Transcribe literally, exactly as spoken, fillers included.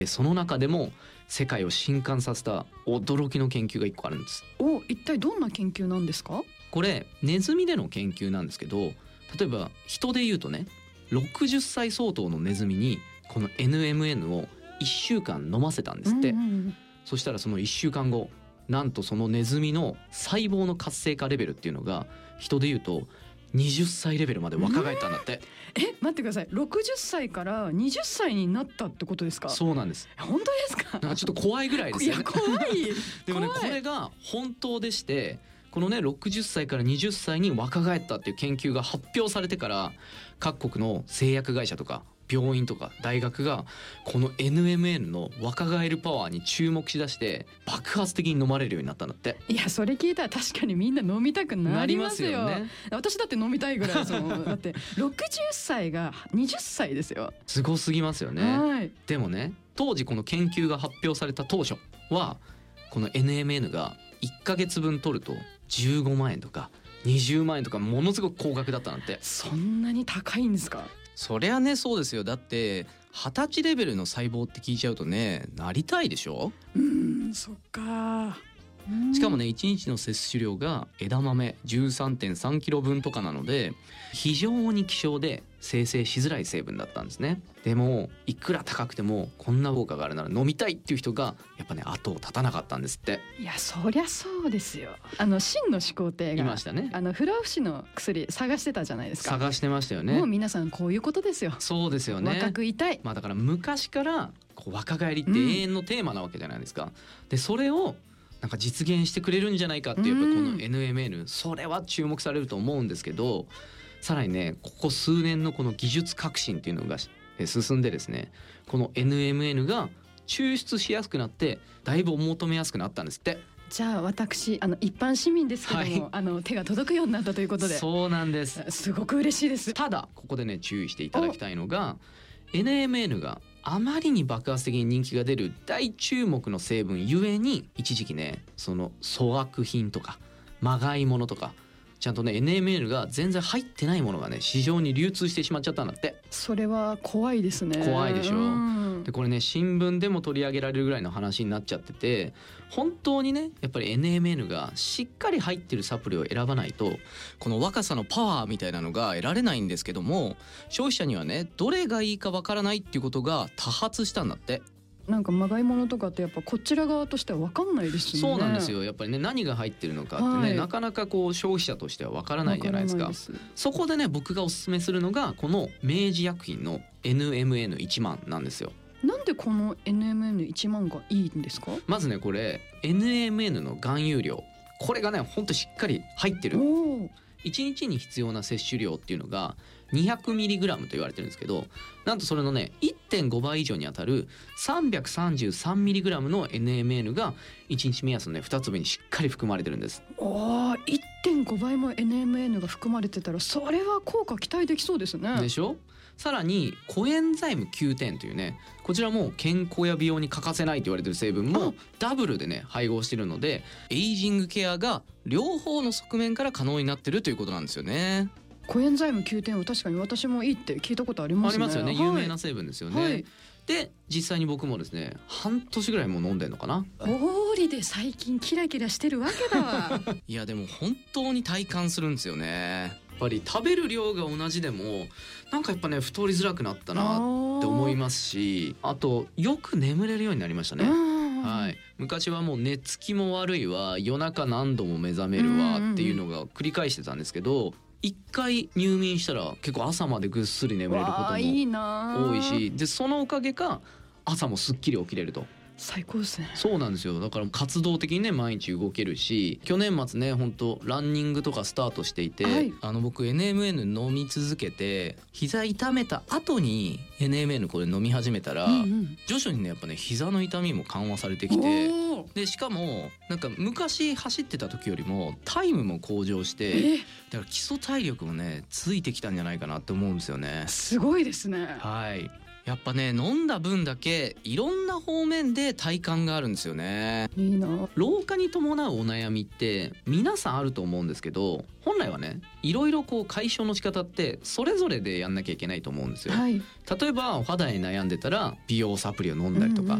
その中でも世界を震撼させた驚きの研究がいっこあるんです。 お、一体どんな研究なんですか？ これネズミでの研究なんですけど、例えば人で言うとね、ろくじゅっさい相当のネズミにこの エヌエムエヌ をいっしゅうかん飲ませたんですって、 うんうん、 そしたらそのいっしゅうかんご、なんとそのネズミの細胞の活性化レベルっていうのが人で言うとはたちレベルまで若返ったんだって。 え、待ってください。ろくじゅっさいからはたちになったってことですか？ そうなんです。 本当ですか？ なんかちょっと怖いぐらいですよね。 いや怖いでもね、 怖いこれが本当でして、このねろくじゅっさいからはたちに若返ったっていう研究が発表されてから、各国の製薬会社とか病院とか大学がこの エヌエムエヌ の若返るパワーに注目しだして爆発的に飲まれるようになったんだって。 いや、それ聞いたら確かにみんな飲みたくなりますよ。 なりますよね。 私だって飲みたいぐらいですもん。だってろくじゅっさいがはたちですよ。 すごすぎますよね。 はい。 でもね、当時この研究が発表された当初はこの エヌエムエヌ がいっかげつぶん取るとじゅうごまんえんとかにじゅうまんえんとかものすごく高額だったなんて。 そんなに高いんですか？ そりゃね、そうですよ。だってはたちレベルの細胞って聞いちゃうとね、なりたいでしょ。 うーん、そっか。 しかもね、いちにちの摂取量が枝豆 じゅうさんてんさんキロぶんとかなので、非常に希少で生成しづらい成分だったんですね。でもいくら高くてもこんな効果があるなら飲みたいっていう人がやっぱね後を絶たなかったんですって。 いや、そりゃそうですよ。あの秦の始皇帝がいましたね。 あの不老不死の薬探してたじゃないですか。 探してましたよね。 もう皆さんこういうことですよ。 そうですよね。 若くいたい。 まあだから昔からこう若返りって永遠のテーマなわけじゃないですか、うん、でそれをなんか実現してくれるんじゃないかっていう、やっぱこの エヌエムエヌ、それは注目されると思うんですけど、さらにねここ数年のこの技術革新っていうのが進んでですね、この エヌエムエヌ が抽出しやすくなってだいぶお求めやすくなったんですって。 じゃあ私あの一般市民ですけども、はい、あの手が届くようになったということで。 そうなんです。 すごく嬉しいです。 ただここでね注意していただきたいのが、 エヌエムエヌ があまりに爆発的に人気が出る大注目の成分ゆえに、一時期ねその粗悪品とかまがいものとかちゃんとね エヌエムエヌ が全然入ってないものがね市場に流通してしまっちゃったんだって。 それは怖いですね。 怖いでしょ。 うん、 でこれね新聞でも取り上げられるぐらいの話になっちゃってて、本当にねやっぱり エヌエムエヌ がしっかり入ってるサプリを選ばないとこの若さのパワーみたいなのが得られないんですけども、消費者にはねどれがいいかわからないっていうことが多発したんだって。 なんかまがいものとかってやっぱこちら側としては分かんないですよね。 そうなんですよ。やっぱりね何が入ってるのかってね、はい、なかなかこう消費者としては分からないじゃないですか。です。そこでね僕がおすすめするのがこの明治薬品の エヌエムエヌいちまんなんですよ。 なんでこの エヌエムエヌいちまんがいいんですか？ まずねこれ エヌエムエヌ の含有量、これがねほんとしっかり入ってる。いちにちに必要な摂取量っていうのが にひゃくミリグラム と言われてるんですけど、なんとそれのね いってんごばい以上にあたる さんびゃくさんじゅうさんミリグラム の エヌエムエヌ がいちにち目安のねに粒にしっかり含まれてるんです。 おー、いってんごばいも エヌエムエヌ が含まれてたらそれは効果期待できそうですね。 でしょ。さらにコエンザイムきゅうてんというね、こちらも健康や美容に欠かせないと言われてる成分もダブルでね配合してるので、エイジングケアが両方の側面から可能になってるということなんですよね。 コエンザイムきゅうてんは確かに私もいいって聞いたことありますね。 ありますよね、有名な成分ですよね、はい、で実際に僕もですね半年ぐらいもう飲んでんのかな。 道理で最近キラキラしてるわけだわいやでも本当に体感するんですよね。やっぱり食べる量が同じでもなんかやっぱね太りづらくなったなって思いますし、あとよく眠れるようになりましたね。はい、昔はもう寝つきも悪いわ、夜中何度も目覚めるわっていうのが繰り返してたんですけど、一回入眠したら結構朝までぐっすり眠れることも多いし、でそのおかげか朝もすっきり起きれると。 最高ですね。 そうなんですよ。だから活動的にね毎日動けるし、去年末ね本当ランニングとかスタートしていて、はい、あの僕 エヌエムエヌ 飲み続けて膝痛めた後に エヌエムエヌ これ飲み始めたら、うんうん、徐々にねやっぱね膝の痛みも緩和されてきて、でしかもなんか昔走ってた時よりもタイムも向上して、だから基礎体力もねついてきたんじゃないかなって思うんですよね。 すごいですね。 はい。 やっぱね飲んだ分だけいろんな方面で体感があるんですよね。 いいな。 老化に伴うお悩みって皆さんあると思うんですけど、本来はねいろいろこう解消の仕方ってそれぞれでやんなきゃいけないと思うんですよ。 はい。 例えばお肌に悩んでたら美容サプリを飲んだりとか、 うんうん